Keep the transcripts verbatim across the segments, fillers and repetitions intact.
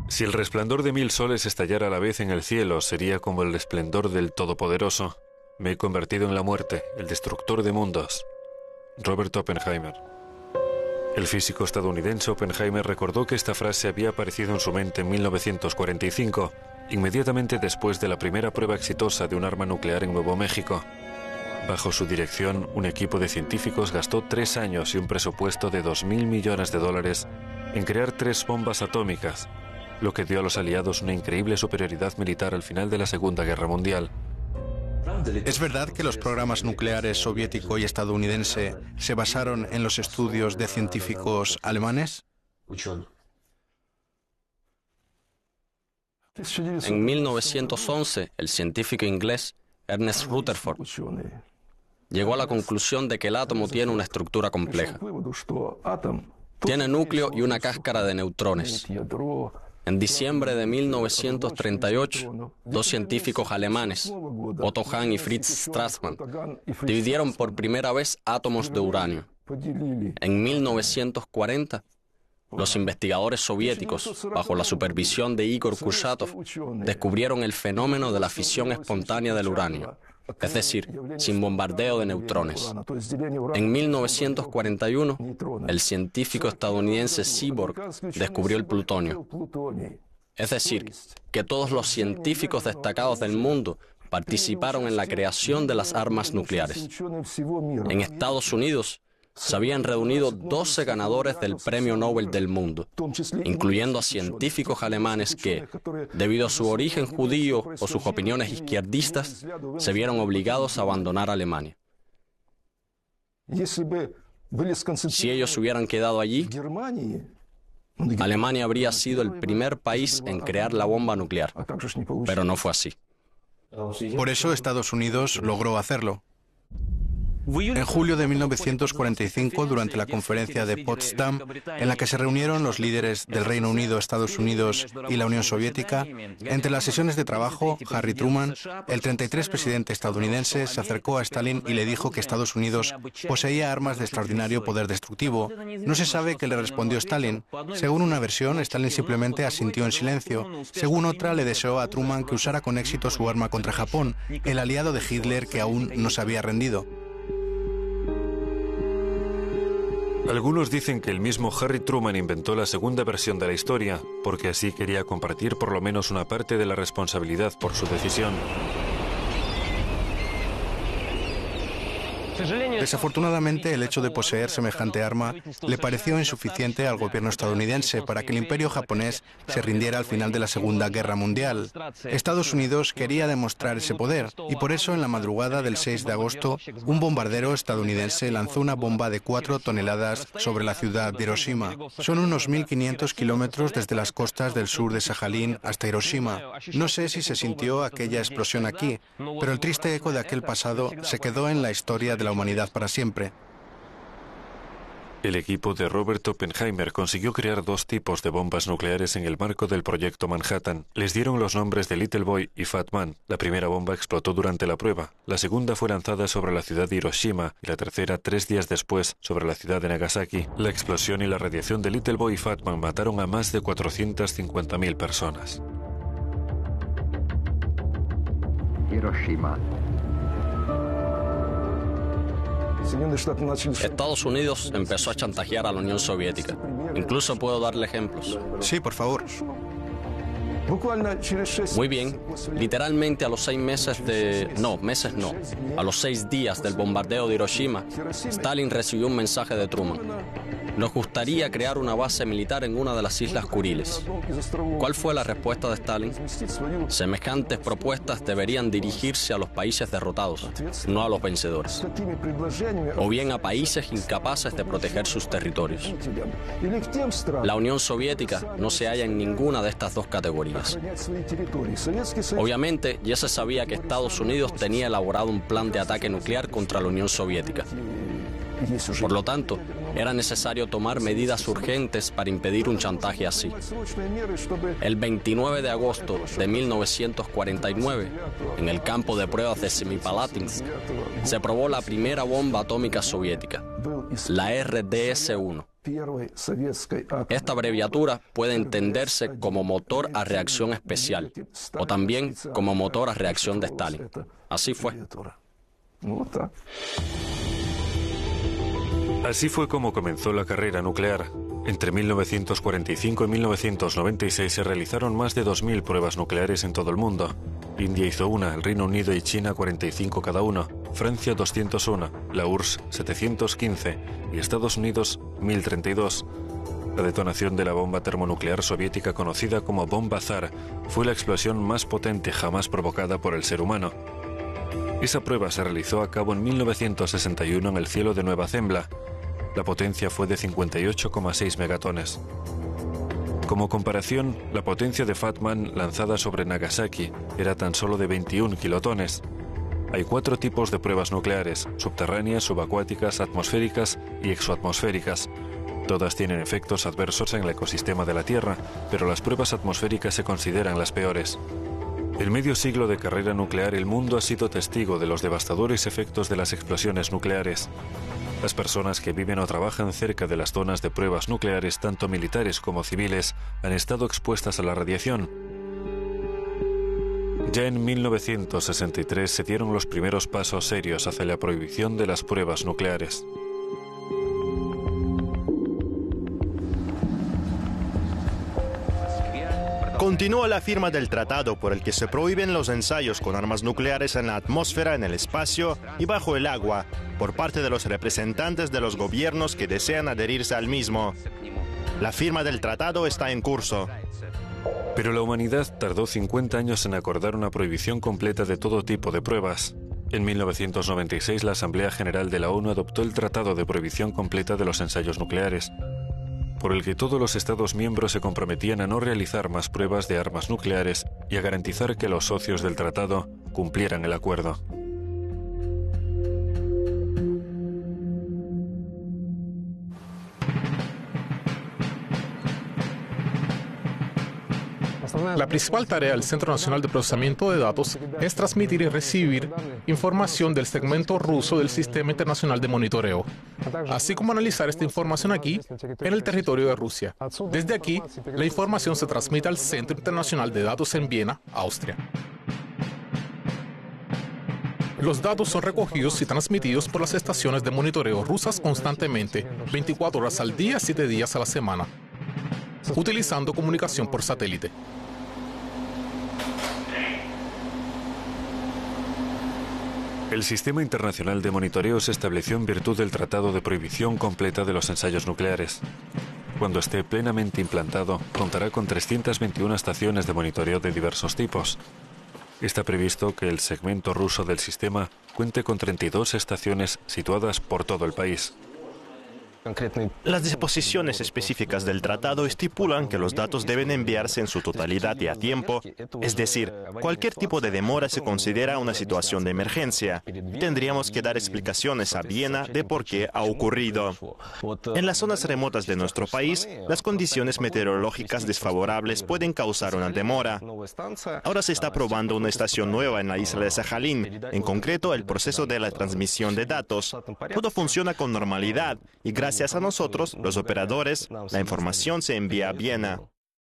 Si el resplandor de mil soles estallara a la vez en el cielo, sería como el esplendor del Todopoderoso. Me he convertido en la muerte, el destructor de mundos. Robert Oppenheimer. El físico estadounidense Oppenheimer recordó que esta frase había aparecido en su mente en mil novecientos cuarenta y cinco, inmediatamente después de la primera prueba exitosa de un arma nuclear en Nuevo México. Bajo su dirección, un equipo de científicos gastó tres años y un presupuesto de dos mil millones de dólares en crear tres bombas atómicas, lo que dio a los aliados una increíble superioridad militar al final de la Segunda Guerra Mundial. ¿Es verdad que los programas nucleares soviético y estadounidense se basaron en los estudios de científicos alemanes? En mil novecientos once, el científico inglés Ernest Rutherford llegó a la conclusión de que el átomo tiene una estructura compleja. Tiene núcleo y una cáscara de neutrones. En diciembre de mil novecientos treinta y ocho, dos científicos alemanes, Otto Hahn y Fritz Strassmann, dividieron por primera vez átomos de uranio. En mil novecientos cuarenta, los investigadores soviéticos, bajo la supervisión de Igor Kurchatov, descubrieron el fenómeno de la fisión espontánea del uranio, es decir, sin bombardeo de neutrones. En mil novecientos cuarenta y uno, el científico estadounidense Seaborg descubrió el plutonio. Es decir, que todos los científicos destacados del mundo participaron en la creación de las armas nucleares. En Estados Unidos, se habían reunido doce ganadores del Premio Nobel del Mundo, incluyendo a científicos alemanes que, debido a su origen judío o sus opiniones izquierdistas, se vieron obligados a abandonar Alemania. Si ellos hubieran quedado allí, Alemania habría sido el primer país en crear la bomba nuclear, pero no fue así. Por eso Estados Unidos logró hacerlo. En julio de mil novecientos cuarenta y cinco, durante la conferencia de Potsdam, en la que se reunieron los líderes del Reino Unido, Estados Unidos y la Unión Soviética, entre las sesiones de trabajo, Harry Truman, el treinta y tres presidente estadounidense, se acercó a Stalin y le dijo que Estados Unidos poseía armas de extraordinario poder destructivo. No se sabe qué le respondió Stalin. Según una versión, Stalin simplemente asintió en silencio. Según otra, le deseó a Truman que usara con éxito su arma contra Japón, el aliado de Hitler que aún no se había rendido. Algunos dicen que el mismo Harry Truman inventó la segunda versión de la historia, porque así quería compartir por lo menos una parte de la responsabilidad por su decisión. Desafortunadamente, el hecho de poseer semejante arma le pareció insuficiente al gobierno estadounidense para que el imperio japonés se rindiera al final de la Segunda Guerra Mundial. Estados Unidos quería demostrar ese poder y por eso en la madrugada del seis de agosto, un bombardero estadounidense lanzó una bomba de cuatro toneladas sobre la ciudad de Hiroshima. Son unos mil quinientos kilómetros desde las costas del sur de Sajalín hasta Hiroshima. No sé si se sintió aquella explosión aquí, pero el triste eco de aquel pasado se quedó en la historia de la humanidad para siempre. El equipo de Robert Oppenheimer consiguió crear dos tipos de bombas nucleares en el marco del proyecto Manhattan. Les dieron los nombres de Little Boy y Fat Man. La primera bomba explotó durante la prueba, la segunda fue lanzada sobre la ciudad de Hiroshima y la tercera tres días después sobre la ciudad de Nagasaki. La explosión y la radiación de Little Boy y Fat Man mataron a más de cuatrocientas cincuenta mil personas. Hiroshima. Estados Unidos empezó a chantajear a la Unión Soviética. Incluso puedo darle ejemplos. Sí, por favor. Muy bien. Literalmente a los seis meses de... No, meses no. A los seis días del bombardeo de Hiroshima, Stalin recibió un mensaje de Truman. Nos gustaría crear una base militar en una de las Islas Kuriles. ¿Cuál fue la respuesta de Stalin? Semejantes propuestas deberían dirigirse a los países derrotados, no a los vencedores. O bien a países incapaces de proteger sus territorios. La Unión Soviética no se halla en ninguna de estas dos categorías. Obviamente, ya se sabía que Estados Unidos tenía elaborado un plan de ataque nuclear contra la Unión Soviética. Por lo tanto, era necesario tomar medidas urgentes para impedir un chantaje así. El veintinueve de agosto de mil novecientos cuarenta y nueve, en el campo de pruebas de Semipalatinsk, se probó la primera bomba atómica soviética, la R D S uno. Esta abreviatura puede entenderse como motor a reacción especial o también como motor a reacción de Stalin. Así fue. Así fue como comenzó la carrera nuclear. Entre mil novecientos cuarenta y cinco y mil novecientos noventa y seis se realizaron más de dos mil pruebas nucleares en todo el mundo. India hizo una, el Reino Unido y China cuarenta y cinco cada uno, Francia doscientos uno, la U R S S setecientos quince y Estados Unidos mil treinta y dos. La detonación de la bomba termonuclear soviética conocida como bomba zar fue la explosión más potente jamás provocada por el ser humano. Esa prueba se realizó a cabo en mil novecientos sesenta y uno en el cielo de Nueva Zembla. La potencia fue de cincuenta y ocho coma seis megatones. Como comparación, la potencia de Fatman lanzada sobre Nagasaki era tan solo de veintiún kilotones. Hay cuatro tipos de pruebas nucleares: subterráneas, subacuáticas, atmosféricas y exoatmosféricas. Todas tienen efectos adversos en el ecosistema de la Tierra, pero las pruebas atmosféricas se consideran las peores. En medio siglo de carrera nuclear, el mundo ha sido testigo de los devastadores efectos de las explosiones nucleares. Las personas que viven o trabajan cerca de las zonas de pruebas nucleares, tanto militares como civiles, han estado expuestas a la radiación. Ya en mil novecientos sesenta y tres se dieron los primeros pasos serios hacia la prohibición de las pruebas nucleares. Continúa la firma del tratado por el que se prohíben los ensayos con armas nucleares en la atmósfera, en el espacio y bajo el agua, por parte de los representantes de los gobiernos que desean adherirse al mismo. La firma del tratado está en curso. Pero la humanidad tardó cincuenta años en acordar una prohibición completa de todo tipo de pruebas. En mil novecientos noventa y seis, la Asamblea General de la ONU adoptó el Tratado de Prohibición Completa de los Ensayos Nucleares, por el que todos los Estados miembros se comprometían a no realizar más pruebas de armas nucleares y a garantizar que los socios del tratado cumplieran el acuerdo. La principal tarea del Centro Nacional de Procesamiento de Datos es transmitir y recibir información del segmento ruso del Sistema Internacional de Monitoreo, así como analizar esta información aquí, en el territorio de Rusia. Desde aquí, la información se transmite al Centro Internacional de Datos en Viena, Austria. Los datos son recogidos y transmitidos por las estaciones de monitoreo rusas constantemente, veinticuatro horas al día, siete días a la semana, utilizando comunicación por satélite. El Sistema Internacional de Monitoreo se estableció en virtud del Tratado de Prohibición Completa de los Ensayos Nucleares. Cuando esté plenamente implantado, contará con trescientas veintiuna estaciones de monitoreo de diversos tipos. Está previsto que el segmento ruso del sistema cuente con treinta y dos estaciones situadas por todo el país. Las disposiciones específicas del tratado estipulan que los datos deben enviarse en su totalidad y a tiempo, es decir, cualquier tipo de demora se considera una situación de emergencia. Tendríamos que dar explicaciones a Viena de por qué ha ocurrido. En las zonas remotas de nuestro país, las condiciones meteorológicas desfavorables pueden causar una demora. Ahora se está probando una estación nueva en la isla de Sajalín, en concreto el proceso de la transmisión de datos. Todo funciona con normalidad y gracias Gracias a nosotros, los operadores, la información se envía a Viena.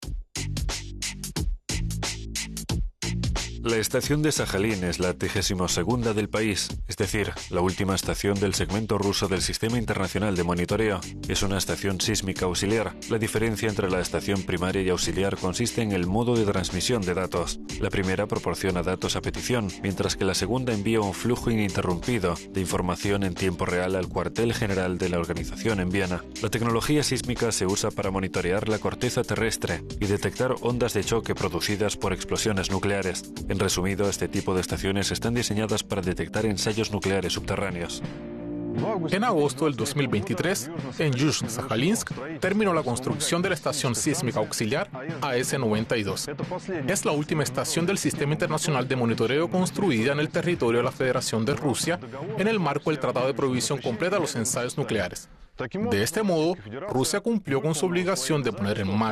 La estación de Sajalín es la trigésima segunda del país, es decir, la última estación del segmento ruso del Sistema Internacional de Monitoreo. Es una estación sísmica auxiliar. La diferencia entre la estación primaria y auxiliar consiste en el modo de transmisión de datos. La primera proporciona datos a petición, mientras que la segunda envía un flujo ininterrumpido de información en tiempo real al cuartel general de la organización en Viena. La tecnología sísmica se usa para monitorear la corteza terrestre y detectar ondas de choque producidas por explosiones nucleares. En resumido, este tipo de estaciones están diseñadas para detectar ensayos nucleares subterráneos. En agosto del dos mil veintitrés, en Yuzhno-Sajalinsk, terminó la construcción de la estación sísmica auxiliar A S noventa y dos. Es la última estación del Sistema Internacional de Monitoreo construida en el territorio de la Federación de Rusia en el marco del Tratado de Prohibición Completa de los Ensayos Nucleares. De este modo, Rusia cumplió con su obligación de poner en marcha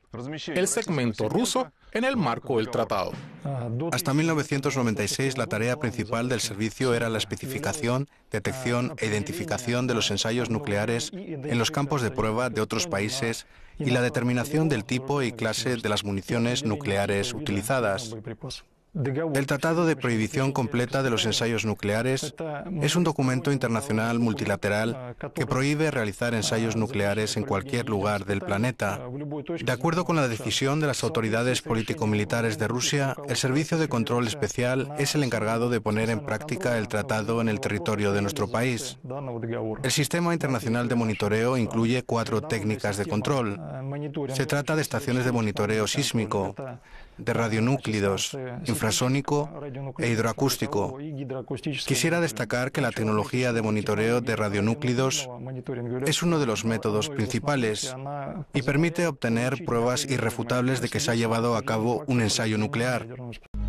el segmento ruso en el marco del tratado. Hasta mil novecientos noventa y seis, la tarea principal del servicio era la especificación, detección e identificación de los ensayos nucleares en los campos de prueba de otros países y la determinación del tipo y clase de las municiones nucleares utilizadas. El Tratado de Prohibición Completa de los Ensayos Nucleares es un documento internacional multilateral que prohíbe realizar ensayos nucleares en cualquier lugar del planeta. De acuerdo con la decisión de las autoridades político-militares de Rusia, el Servicio de Control Especial es el encargado de poner en práctica el tratado en el territorio de nuestro país. El Sistema Internacional de Monitoreo incluye cuatro técnicas de control. Se trata de estaciones de monitoreo sísmico, de radionúclidos, infrasónico e hidroacústico. Quisiera destacar que la tecnología de monitoreo de radionúclidos es uno de los métodos principales y permite obtener pruebas irrefutables de que se ha llevado a cabo un ensayo nuclear.